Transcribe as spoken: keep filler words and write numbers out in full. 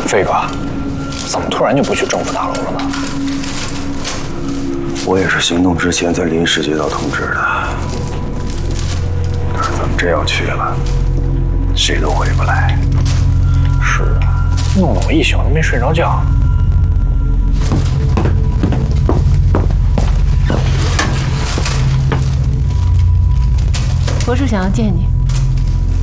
飞哥，怎么突然就不去政府大楼了呢？ 我也是行动之前才临时接到通知的，可是咱们真要去了，谁都回不来。 是啊，弄得我一宿都没睡着觉。 博士想要见你。